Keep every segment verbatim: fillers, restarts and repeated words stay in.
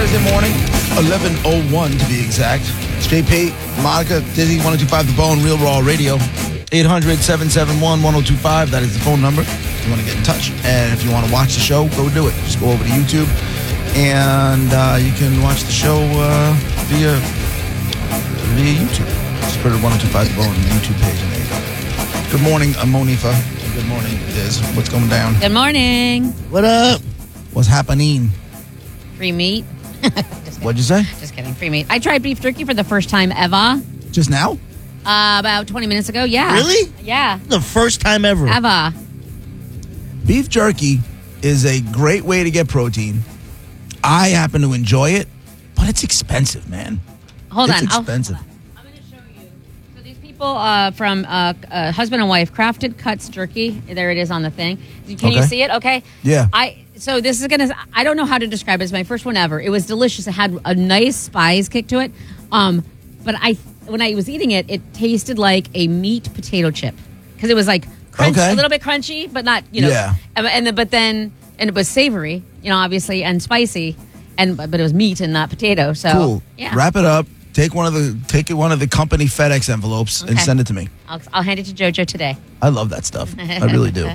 Thursday morning, eleven oh one to be exact. It's J P, Monica, Dizzy, one oh two point five The Bone, Real Raw Radio. eight hundred, seven seven one, one oh two five. That is the phone number if you want to get in touch. And if you want to watch the show, go do it. Just go over to YouTube. And uh, you can watch the show uh, via via YouTube. Just put it one oh two point five The Bone on the YouTube page, and there you go. Good morning, uh, Monifa. Good morning, Diz. What's going down? Good morning. What up? What's happening? Free meat. What'd you say? Just kidding. Free meat. I tried beef jerky for the first time ever. Just now? Uh, about twenty minutes ago. Yeah. Really? Yeah. The first time ever. Ever. Beef jerky is a great way to get protein. I happen to enjoy it, but it's expensive, man. Hold it's on. expensive. I'll, I'm going to show you. So these people uh, from uh, uh, husband and wife, Crafted Cuts Jerky. There it is on the thing. Can you Okay. see it? Okay. Yeah. I so this is gonna. I don't know how to describe it. It's my first one ever. It was delicious. It had a nice spice kick to it. Um, but I when I was eating it, it tasted like a meat potato chip because it was like crunch, Okay. a little bit crunchy, but not you know. Yeah. And, and then, but then and it was savory, you know, obviously, and spicy, and but it was meat and not potato. So Cool. yeah. Wrap it up. Take one of the take one of the company FedEx envelopes and Okay. send it to me. I'll, I'll hand it to JoJo today. I love that stuff. I really do.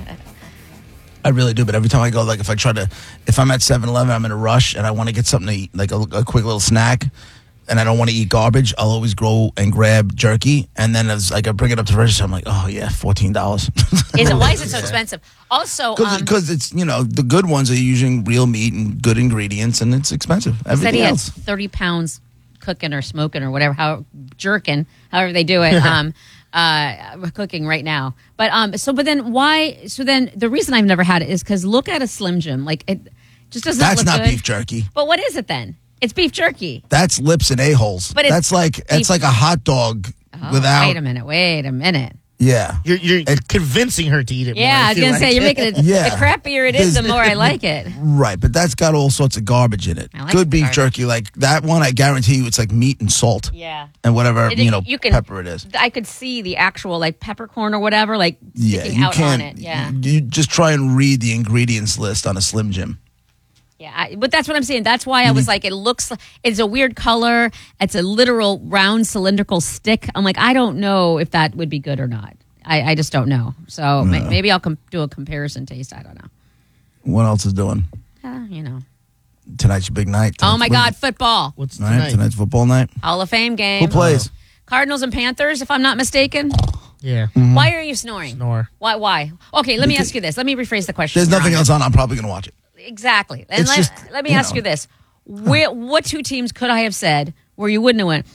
I really do. But every time I go, like if I try to, if I'm at seven eleven, I'm in a rush and I want to get something to eat, like a, a quick little snack, and I don't want to eat garbage, I'll always go and grab jerky. And then as like I bring it up to the register, I'm like, oh yeah, fourteen dollars. Is it, why is it so expensive? Also, Because um, it's, you know, the good ones are using real meat and good ingredients, and it's expensive. said Everything he had else. thirty pounds cooking or smoking or whatever, how jerking, however they do it, um, uh, cooking right now. But um, so, but then why? So then the reason I've never had it is because look at a Slim Jim, like it just does not That's look not good. beef jerky. But what is it then? It's beef jerky. That's lips and a-holes. But it's that's like beef- that's like a hot dog Oh, without. Wait a minute. Wait a minute. Yeah. You're, you're convincing her to eat it more. Yeah, I was feel gonna like. say you're making it. Yeah. The crappier it is, the There's- more I like it. Right, but that's got all sorts of garbage in it. I like Good the beef garbage. jerky, like that one, I guarantee you, it's like meat and salt Yeah. and whatever It- you know you can- pepper it is. I could see the actual like peppercorn or whatever, like Yeah, sticking you out can't. on it. Yeah. You just try and read the ingredients list on a Slim Jim. Yeah, I, but that's what I'm saying. That's why I was like, it looks, it's a weird color. It's a literal round cylindrical stick. I'm like, I don't know if that would be good or not. I, I just don't know. So may, maybe I'll com- do a comparison taste. I don't know. What else is doing? Uh, you know. Tonight's your big night. Oh Tonight's my big- God, football. What's All right, tonight? tonight's football night. Hall of Fame game. Who plays? Cardinals and Panthers, if I'm not mistaken. Yeah. Why are you snoring? Snore. Why? Why? Okay, let me ask you this. Let me rephrase the question. There's Your nothing Honor. else on. I'm probably going to watch it. Exactly. And It's let, just, let me you ask know. you this. Where, what two teams could I have said where you wouldn't have went?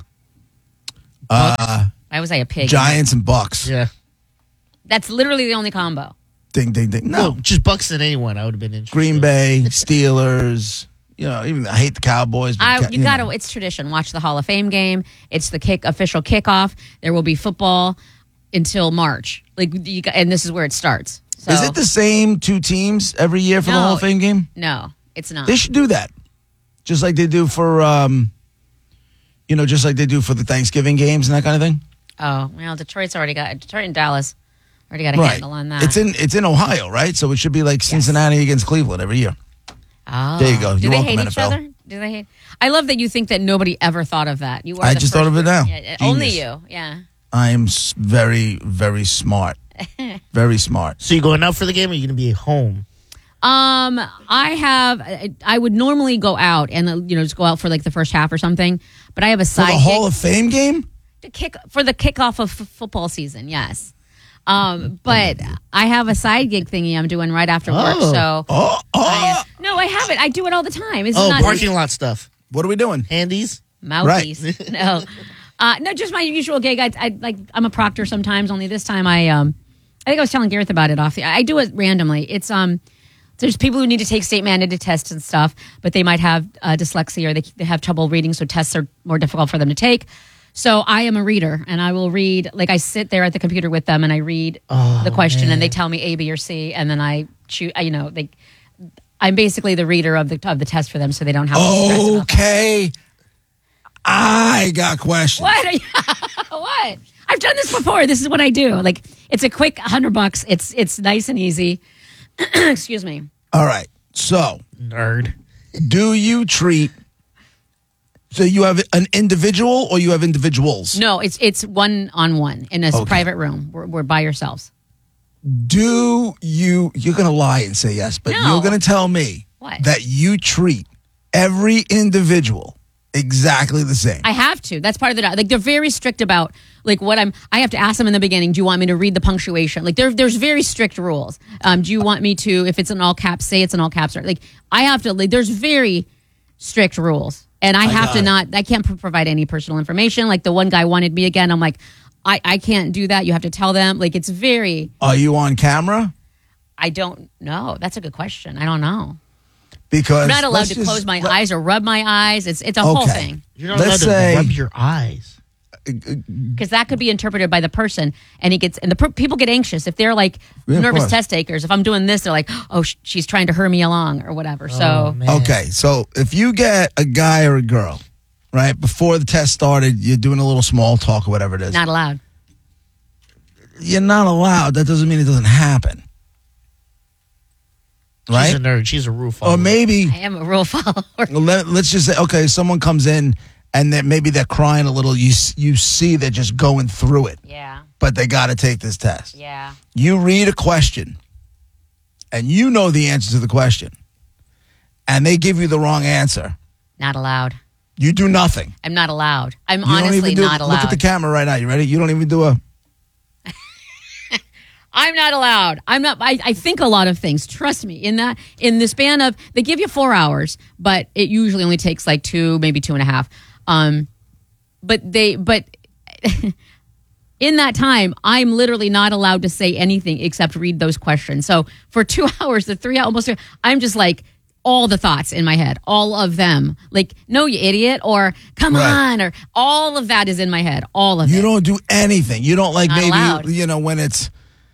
Uh, Why was I a pig? Giants and Bucks. Yeah. That's literally the only combo. Ding, ding, ding. No, No. just Bucks than anyone. I would have been interested. Green Bay, Steelers. You know, even I hate the Cowboys. But I, ca- you gotta. know. It's tradition. Watch the Hall of Fame game. It's the kick official kickoff. There will be football until March. Like, you, got- and this is where it starts. So, Is it the same two teams every year for the No. Hall of Fame game? No, it's not. They should do that, just like they do for, um, you know, just like they do for the Thanksgiving games and that kind of thing. Oh well, Detroit's already got Detroit and Dallas already got a Right. handle on that. It's in it's in Ohio, right? So it should be like Cincinnati against Cleveland every year. Oh. There you go. Do You're they welcome, hate N F L. each other? Do they hate? I love that you think that nobody ever thought of that. You are I the just first thought of it now. person- Yeah, only Genius. you. Yeah. I am s- very very smart, very smart. So you going out for the game or are you going to be home? Um, I have. I, I would normally go out and uh, you know just go out for like the first half or something. But I have a For side the gig Hall of Fame game. to kick for the kickoff of f- football season. Yes. Um, but I have a side gig thingy I'm doing right after work. Oh. So Oh, oh. I, no, I have it. I do it all the time. Is Oh, not parking lot stuff. What are we doing? Handies? mouthpiece? No, uh, no, just my usual gig. I, I like. I'm a proctor sometimes. Only this time, I um, I think I was telling Gareth about it off the. I do it randomly. It's um. There's people who need to take state-mandated tests and stuff, but they might have uh, dyslexia or they, they have trouble reading, so tests are more difficult for them to take. So I am a reader, and I will read, like I sit there at the computer with them, and I read Oh, the question, man. and they tell me A, B, or C, and then I choose, you know, they, I'm basically the reader of the of the test for them, so they don't have to stress about that. Okay. I got questions. What? Are you, what? I've done this before. This is what I do. Like, it's a quick hundred bucks. It's it's nice and easy. Excuse me. All right. So, Nerd. do you treat So you have an individual or you have individuals? No, it's it's one on one in a Okay. private room. We're, we're by yourselves. Do you, you're going to lie and say yes, but No. you're going to tell me What? that you treat every individual exactly the same. I have to. That's part of the like. They're very strict about like what I'm. I have to ask them in the beginning. Do you want me to read the punctuation? Like there, there's very strict rules. Um, do you want me to? If it's in all caps, say it's in all caps. Or like I have to. Like there's very strict rules, and I, have got to it. not. I can't pro- provide any personal information. Like the one guy wanted me again. I'm like, I, I can't do that. You have to tell them. Like it's very. Are you on camera? I don't know. That's a good question. I don't know. Because I'm not allowed let's to just- close my let- eyes or rub my eyes. It's it's a whole Okay. thing. You're not Let's allowed say- to rub your eyes. Because that could be interpreted by the person, and he gets and the per- people get anxious if they're like Yeah, of nervous course. test takers. If I'm doing this, they're like, "Oh, sh- she's trying to hurry me along" or whatever. Oh, so man. Okay, so if you get a guy or a girl, right, before the test started, you're doing a little small talk or whatever it is. not allowed. You're not allowed. That doesn't mean it doesn't happen. Right? She's a nerd. She's a roof. Or maybe, I am a rule follower. let, let's just say, okay, someone comes in and then maybe they're crying a little. You s- you see they're just going through it, Yeah, but they got to take this test. yeah. You read a question and you know the answer to the question and they give you the wrong answer. Not allowed. You do nothing. I'm not allowed. I'm You don't honestly even do, not allowed. Look at the camera right now. You ready? You don't even do a. I'm not allowed. I'm not. I, I think a lot of things. Trust me. In that, in the span of, they give you four hours, but it usually only takes like two, maybe two and a half. Um, but they, but in that time, I'm literally not allowed to say anything except read those questions. So for two hours, the three almost, I'm just like all the thoughts in my head, all of them. Like, no, you idiot, or come Right. on, or all of that is in my head. All of You it. don't do anything. You don't like Not maybe allowed. you know when it's.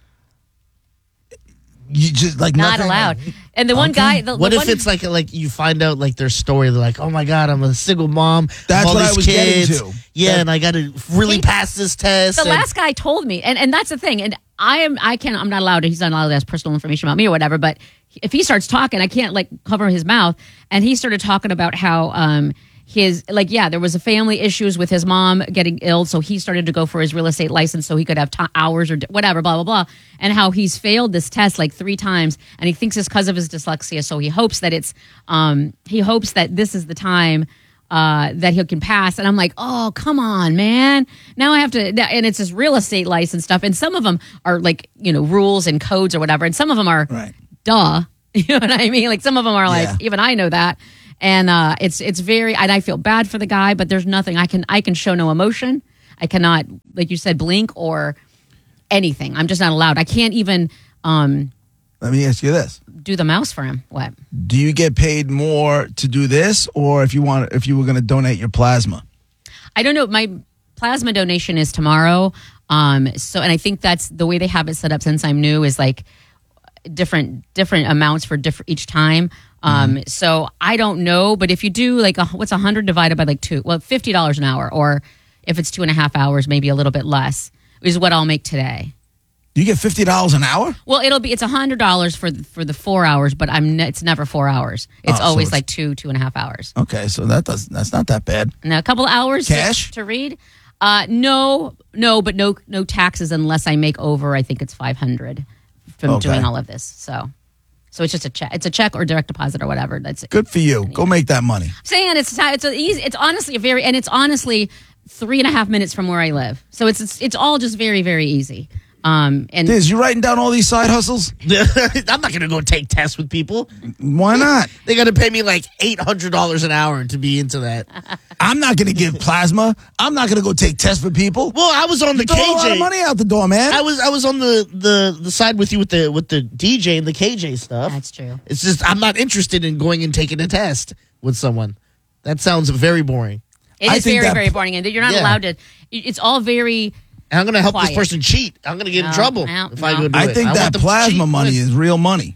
You just like Not nothing. allowed. And the one Okay. guy, the, What the if one, it's like like you find out like their story? They're like, oh my god, I'm a single mom. That's all what I these was getting kids. to. Yeah, That- and I got to really He- pass this test. the and- last guy told me, and, and that's the thing, and I am I can't I'm not allowed to, he's not allowed to ask personal information about me or whatever, but if he starts talking, I can't like cover his mouth. And he started talking about how um his like yeah there was a family issues with his mom getting ill, so he started to go for his real estate license so he could have t- hours or d- whatever, blah blah blah, and how he's failed this test like three times, and he thinks it's because of his dyslexia, so he hopes that it's um he hopes that this is the time uh, that he can pass. And I'm like, oh, come on, man. Now I have to, and it's his real estate license stuff. And some of them are like, you know, rules and codes or whatever. And some of them are, Right. duh. You know what I mean? Like some of them are like, Yeah. even I know that. And uh, it's it's very, and I feel bad for the guy, but there's nothing I can, I can show no emotion. I cannot, like you said, blink or anything. I'm just not allowed. I can't even um, Let me ask you this: do the mouse for him. What? do you get paid more to do this, or if you want, if you were going to donate your plasma? I don't know. My plasma donation is tomorrow. Um, so, and I think that's the way they have it set up since I'm new is like different, different amounts for different each time. Um, Mm-hmm. so I don't know, but if you do like a, what's a hundred divided by like two, well, fifty dollars an hour, or if it's two and a half hours, maybe a little bit less is what I'll make today. You get fifty dollars an hour. Well, it'll be, it's a hundred dollars for, the- for the four hours, but I'm, ne- it's never four hours. It's Oh, so always it's- like two, two and a half hours. Okay, so that does that's not that bad. Now, a couple of hours to- Cash? to, read. Uh, no, no, but no, no taxes unless I make over. I think it's five hundred from Okay. doing all of this. So, so it's just a check. It's a check or direct deposit or whatever. That's it. Good for you. Go make that money. I'm saying it's it's a easy. It's honestly a very and it's honestly three and a half minutes from where I live. So it's it's, it's all just very very easy. Um, and Diz, you writing down all these side hustles? I'm not gonna go take tests with people. Why not? They got to pay me like eight hundred dollars an hour to be into that. I'm not going to give plasma. I'm not going to go take tests for people. Well, I was on the Throw a lot K J. of money out the door, man. I was I was on the, the the side with you with the with the D J and the K J stuff. that's true. It's just I'm not interested in going and taking a test with someone. That sounds very boring. It I is think very that- very boring, and you're not Yeah. allowed to. It's all very. And I'm going to help Quiet. this person cheat. I'm going to get in No, trouble no, if I no. go do I it. think want that them to plasma cheat. money Good. is real money.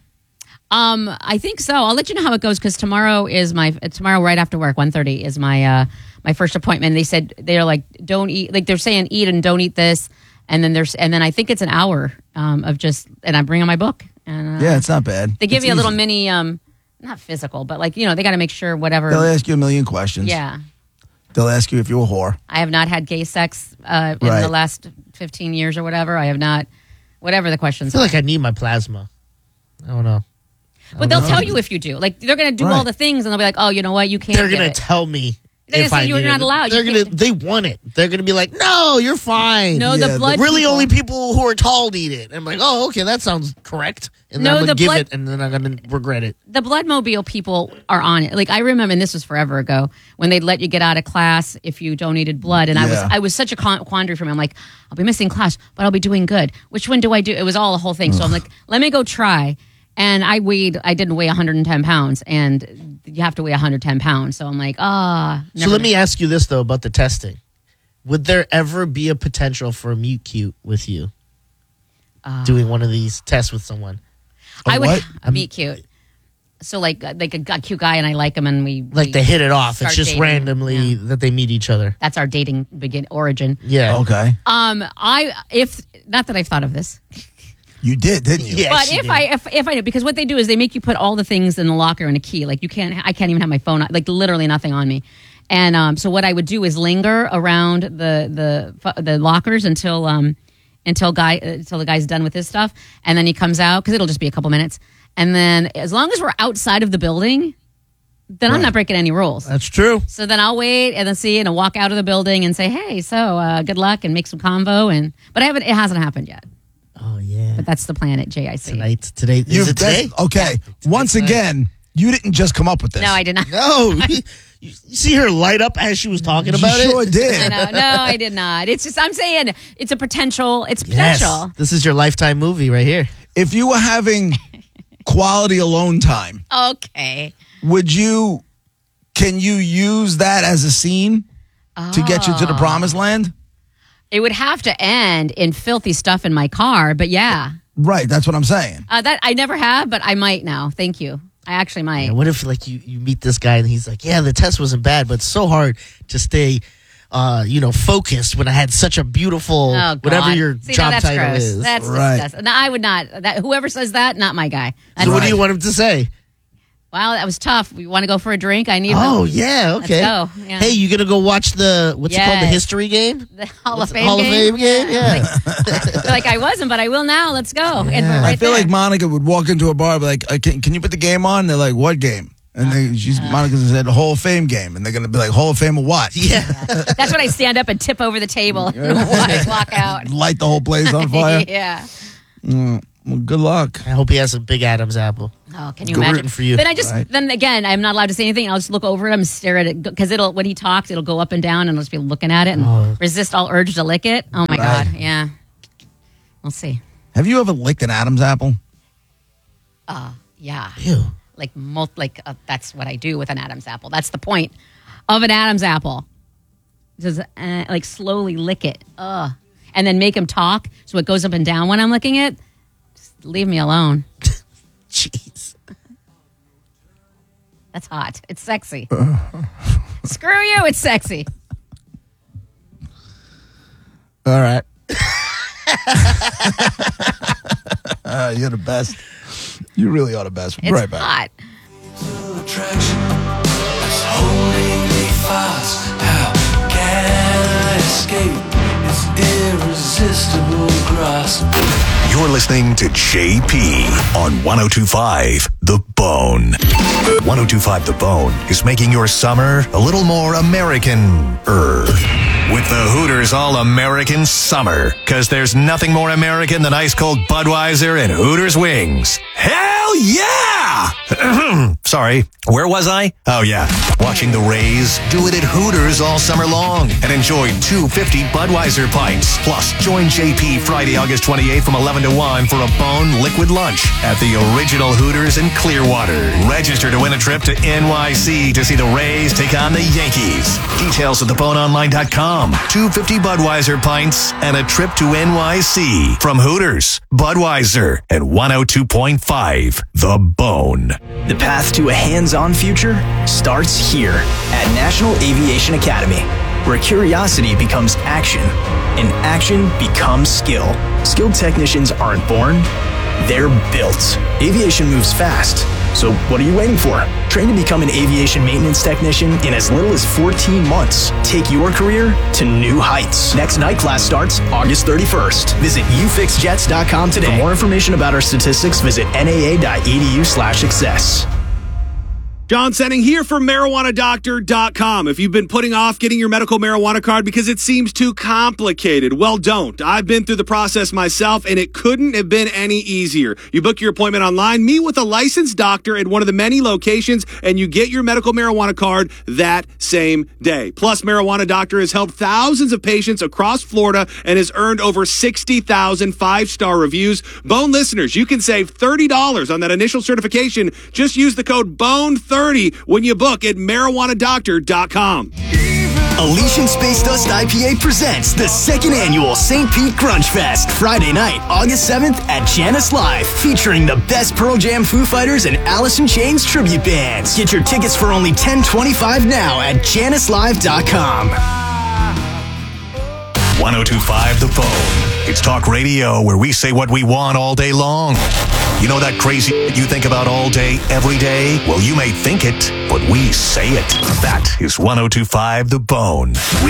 Um, I think so. I'll let you know how it goes because tomorrow is my tomorrow right after work, one thirty is my uh my first appointment. They said they're like don't eat like they're saying eat and don't eat this, and then there's and then I think it's an hour um of just and I'm bringing my book and uh, Yeah, it's not bad. they give It's you a little easy. mini um not physical but like you know they got to make sure whatever They'll ask you a million questions. yeah They'll ask you if you're a whore. I have not had gay sex uh, in Right. the last fifteen years or whatever. I have not, whatever the I questions feel are. like I need my plasma. I don't know. But they'll tell you if you do. Like, they're going to do Right. all the things, and they'll be like, oh, you know what? You can't They're get gonna it. tell me. They're gonna if say I you're need not it. allowed. They're You gonna. can't- They want it. They're gonna be like, no, you're fine. No, Yeah, the blood really people- only people who are tall need it. I'm like, oh, okay, that sounds correct. And then No, I'm gonna the give blood- it, and then I'm gonna regret it. The Bloodmobile people are on it. Like, I remember, and this was forever ago, when they'd let you get out of class if you donated blood. And I was Yeah. I was such a con- quandary for me. I'm like, I'll be missing class, but I'll be doing good. Which one do I do? It was all a whole thing. So I'm like, let me go try. And I weighed, I didn't weigh one hundred ten pounds, and you have to weigh one hundred ten pounds. So I'm like, ah. So let me ask you this though about the testing: would there ever be a potential for a meet cute with you doing one of these tests with someone? I would what? meet cute. So like, like a, a cute guy, and I like him, and we Like we, they hit it off. start It's just dating. randomly Yeah. that they meet each other. That's our dating begin origin. Yeah. Okay. Um, I if not that I've thought of this. You did, didn't you? Yeah. But she if did. I if, if I do, because what they do is they make you put all the things in the locker and a key. Like you can't, I can't even have my phone, on- like literally nothing on me. And um, so what I would do is linger around the the the lockers until um until guy until the guy's done with his stuff, and then he comes out because it'll just be a couple minutes. And then as long as we're outside of the building, then I'm Right. not breaking any rules. That's true. So then I'll wait and then see and I'll walk out of the building and say, hey, so uh, good luck and make some convo. And but I haven't, it hasn't happened yet. Oh yeah. But that's the plan at J I C. Tonight, today, is You've it today? that's- Okay. Once tonight. again, you didn't just come up with this. No, I did not. No, you, you see her light up as she was talking You about sure it. I did. know. No, I did not. It's just I'm saying it's a potential. It's Yes, potential. this is your lifetime movie right here. If you were having quality alone time, Okay. would you? Can you use that as a scene to get you to the Oh. promised land? It would have to end in filthy stuff in my car, but yeah, Right. That's what I'm saying. uh, that I never have, but I might now. Thank you. I actually might. And what if like you, you meet this guy and he's like, yeah, the test wasn't bad, but it's so hard to stay, uh, you know, focused when I had such a beautiful Oh, God. whatever your See, no, job that's title gross. is. That's Right. disgusting. No, I would not. That whoever says that, not my guy. That's so what do Right. you want him to say? Wow, that was tough. We want to go for a drink? I need Oh the, yeah, okay. go. Yeah. Hey, you gonna go watch the what's it called, the Yes. history game? the Hall What's of it- Fame Hall of game. Fame game? Yeah. Like, like I wasn't, but I will now. Let's go. And we're Yeah. right I feel there. like Monica would walk into a bar and be like, uh, can, can you put the game on? They're like, what game? And they, she's Monica said the Hall of Fame game. And they're going to be like, Hall of Fame of what? Yeah. That's when I stand up and tip over the table and walk, walk out. Light the whole place on fire. yeah. Mm, well, good luck. I hope he has a big Adam's apple. Oh, can you Go imagine? rooting for you. Then I just, Right. then again, I'm not allowed to say anything. I'll just look over at him and stare at it because it'll, when he talks, it'll go up and down and I'll just be looking at it and Oh. resist all urge to lick it. Oh my Right. God. Yeah. We'll see. Have you ever licked an Adam's apple? Yeah. Ew. Like, mul- like uh, that's what I do with an Adam's apple. That's the point of an Adam's apple. Just uh, like slowly lick it. Ugh. And then make him talk so it goes up and down when I'm licking it. Just leave me alone. Jeez. That's hot. It's sexy. Screw you. It's sexy. All right. uh, you're the best. You really are the best. It's right back. hot. attraction that's holding me fast. How can I escape its irresistible grasp? You're listening to J P on one oh two point five The Bone. one oh two point five The Bone is making your summer a little more American-er. With the Hooters All-American Summer. Because there's nothing more American than ice-cold Budweiser and Hooters wings. Hell yeah! Sorry, where was I? Oh yeah, watching the Rays do it at Hooters all summer long. And enjoy two fifty Budweiser pints. Plus, join J P Friday, August twenty-eighth from eleven to one for a Bone liquid lunch at the original Hooters in Clearwater. Register to win a trip to N Y C to see the Rays take on the Yankees. Details at the bone online dot com. two fifty Budweiser pints and a trip to N Y C from Hooters, Budweiser, and one oh two point five The Bone. The path to a hands-on future starts here at National Aviation Academy, where curiosity becomes action and action becomes skill. Skilled technicians aren't born, they're built. Aviation moves fast, So what are you waiting for? Train to become an aviation maintenance technician in as little as fourteen months. Take your career to new heights. Next night class starts August thirty-first. Visit u fix jets dot com today. For more information about our statistics, visit n a a dot e d u slash success. John Senning here for marijuana doctor dot com. If you've been putting off getting your medical marijuana card because it seems too complicated, well, don't. I've been through the process myself, and it couldn't have been any easier. You book your appointment online, meet with a licensed doctor at one of the many locations, and you get your medical marijuana card that same day. Plus, Marijuana Doctor has helped thousands of patients across Florida and has earned over sixty thousand five-star reviews. Bone listeners, you can save thirty dollars on that initial certification. Just use the code BONE thirty when you book at marijuana doctor dot com. Elysian Space Dust I P A presents the second annual Saint Pete Grunge Fest, Friday night, August seventh at Janice Live, featuring the best Pearl Jam, Foo Fighters, and Alice in Chains tribute bands. Get your tickets for only ten twenty-five now at janice live dot com. one oh two point five The Bone. It's talk radio where we say what we want all day long. You know that crazy you think about all day, every day? Well, you may think it, but we say it. That is one oh two point five The Bone.